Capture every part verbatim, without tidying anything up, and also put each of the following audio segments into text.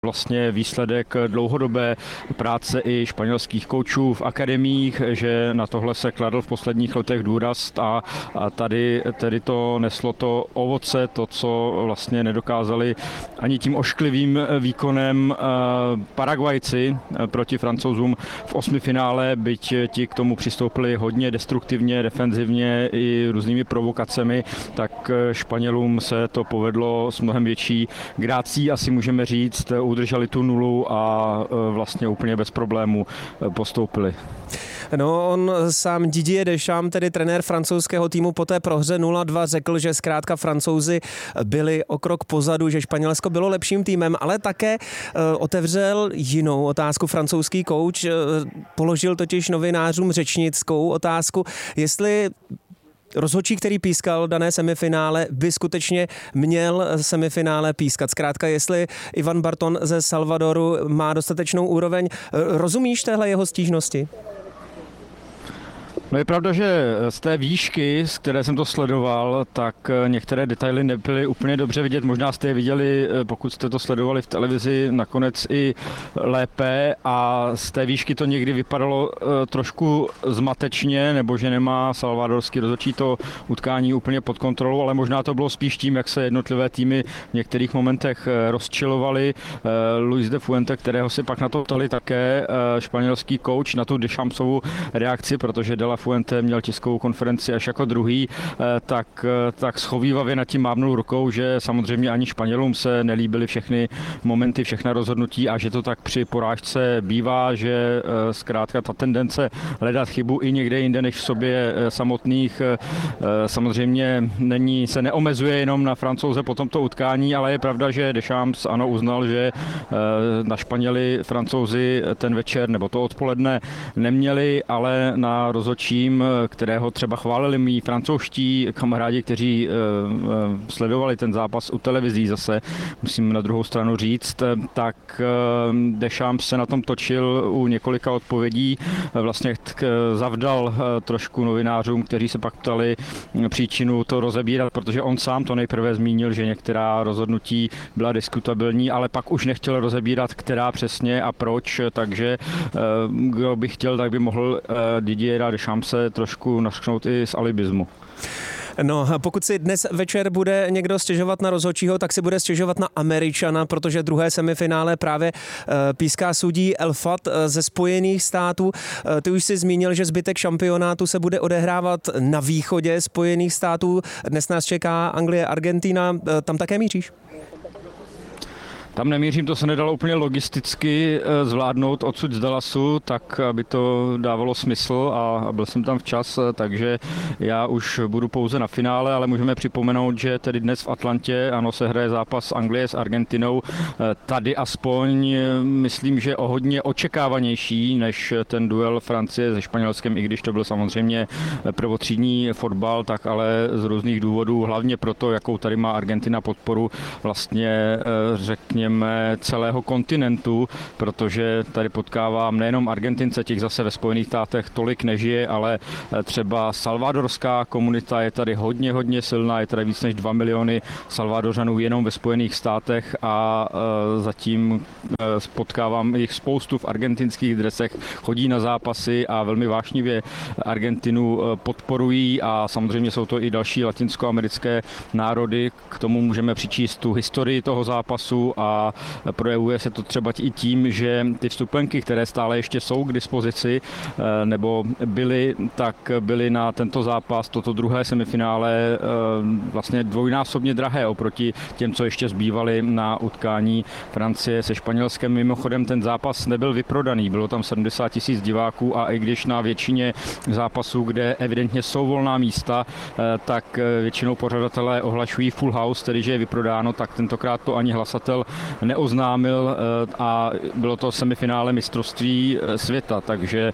vlastně výsledek dlouhodobé práce i španělských koučů v akademiích, že na tohle se kladl v posledních letech důraz a, a tady tedy to neslo to ovoce, to, co vlastně nedokázali ani tím ošklivým výkonem Paraguajci proti Francouzům v osmifinále, byť ti k tomu přistoupili hodně destruktivně, defenzivně i různými provokacemi, tak Španělům se to povedlo s mnohem větší grácí, asi můžeme říct, udrželi tu nulu a vlastně úplně bez problémů postoupili. No, on sám Didier Deschamps, tedy trenér francouzského týmu, po té prohře nula dva řekl, že zkrátka Francouzi byli o krok pozadu, že Španělsko bylo lepším týmem, ale také otevřel jinou otázku francouzský kouč, položil totiž novinářům řečnickou otázku, jestli rozhodčí, který pískal dané semifinále, by skutečně měl semifinále pískat. Zkrátka, jestli Ivan Barton ze Salvadoru má dostatečnou úroveň. Rozumíš téhle jeho stížnosti? No je pravda, že z té výšky, z které jsem to sledoval, tak některé detaily nebyly úplně dobře vidět. Možná jste je viděli, pokud jste to sledovali v televizi, nakonec i lépe a z té výšky to někdy vypadalo trošku zmatečně, nebo že nemá salvadorský rozhodčí to utkání úplně pod kontrolou, ale možná to bylo spíš tím, jak se jednotlivé týmy v některých momentech rozčilovaly. Luis de Fuente, kterého si pak na to ptali také španělský kouč, na tu Dechampsovu reakci, protože de la Fuente měl tiskovou konferenci až jako druhý, tak, tak schovívavě nad tím mávnul rukou, že samozřejmě ani Španělům se nelíbily všechny momenty, všechna rozhodnutí a že to tak při porážce bývá, že zkrátka ta tendence hledat chybu i někde jinde než v sobě samotných samozřejmě není, se neomezuje jenom na Francouze po tomto utkání, ale je pravda, že Deschamps ano uznal, že na Španěli Francouzi ten večer nebo to odpoledne neměli, ale na rozhodčí, kterého třeba chválili mý francouzští kamarádi, kteří sledovali ten zápas u televizí zase, musím na druhou stranu říct, tak Deschamps se na tom točil u několika odpovědí, vlastně zavdal trošku novinářům, kteří se pak ptali příčinu to rozebírat, protože on sám to nejprve zmínil, že některá rozhodnutí byla diskutabilní, ale pak už nechtěl rozebírat, která přesně a proč, takže kdo by chtěl, tak by mohl Didiera Deschamps se trošku nařknout i z alibismu. No, pokud si dnes večer bude někdo stěžovat na rozhodčího, tak si bude stěžovat na Američana, protože druhé semifinále právě píská sudí El Fat ze Spojených států. Ty už si zmínil, že zbytek šampionátu se bude odehrávat na východě Spojených států. Dnes nás čeká Anglie, Argentina. Tam také míříš? Tam nemířím, to se nedalo úplně logisticky zvládnout odsud z Dallasu, tak aby to dávalo smysl a byl jsem tam včas, takže já už budu pouze na finále, ale můžeme připomenout, že tedy dnes v Atlantě, ano, se hraje zápas Anglie s Argentinou, tady aspoň myslím, že o hodně očekávanější než ten duel Francie se Španělskem, i když to byl samozřejmě prvotřídní fotbal, tak ale z různých důvodů, hlavně proto, jakou tady má Argentina podporu, vlastně řekněme celého kontinentu, protože tady potkávám nejenom Argentince, těch zase ve Spojených státech tolik nežije, ale třeba salvadorská komunita je tady hodně, hodně silná, je tady víc než dva miliony Salvadořanů jenom ve Spojených státech a zatím potkávám jich spoustu v argentinských dresech, chodí na zápasy a velmi vášnivě Argentinu podporují a samozřejmě jsou to i další latinskoamerické národy, k tomu můžeme přičíst tu historii toho zápasu a a projevuje se to třeba i tím, že ty vstupenky, které stále ještě jsou k dispozici nebo byly, tak byly na tento zápas, toto druhé semifinále vlastně dvojnásobně drahé oproti těm, co ještě zbývaly na utkání Francie se Španělskem. Mimochodem ten zápas nebyl vyprodaný, bylo tam sedmdesát tisíc diváků a i když na většině zápasů, kde evidentně jsou volná místa, tak většinou pořadatelé ohlašují full house, tedy že je vyprodáno, tak tentokrát to ani hlasatel neoznámil a bylo to semifinále mistrovství světa, takže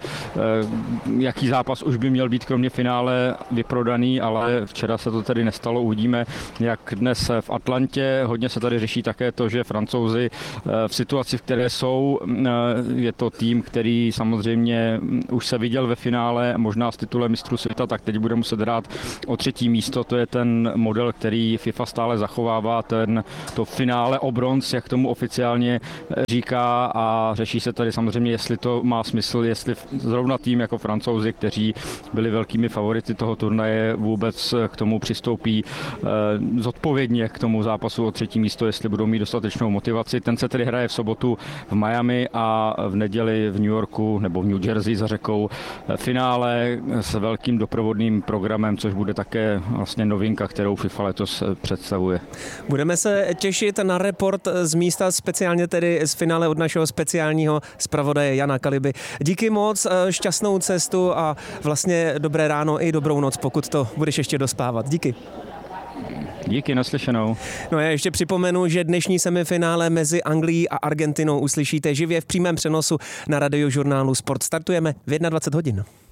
jaký zápas už by měl být kromě finále vyprodaný, ale včera se to tedy nestalo, uvidíme, jak dnes v Atlantě. Hodně se tady řeší také to, že Francouzi v situaci, v které jsou, je to tým, který samozřejmě už se viděl ve finále, možná s titulem mistrů světa, tak teď bude muset hrát o třetí místo, to je ten model, který FIFA stále zachovává, ten, to finále o bronz, jak tomu oficiálně říká, a řeší se tady samozřejmě, jestli to má smysl, jestli zrovna tým jako Francouzi, kteří byli velkými favority toho turnaje, vůbec k tomu přistoupí zodpovědně k tomu zápasu o třetí místo, jestli budou mít dostatečnou motivaci. Ten se tedy hraje v sobotu v Miami a v neděli v New Yorku nebo v New Jersey za řekou finále s velkým doprovodným programem, což bude také vlastně novinka, kterou FIFA letos představuje. Budeme se těšit na report z místa, speciálně tedy z finále od našeho speciálního zpravodaje Jana Kaliby. Díky moc, šťastnou cestu a vlastně dobré ráno i dobrou noc, pokud to budeš ještě dospávat. Díky. Díky, naslyšenou. No já ještě připomenu, že dnešní semifinále mezi Anglií a Argentinou uslyšíte živě v přímém přenosu na Radiožurnálu Sport. Startujeme v dvacet jedna hodin.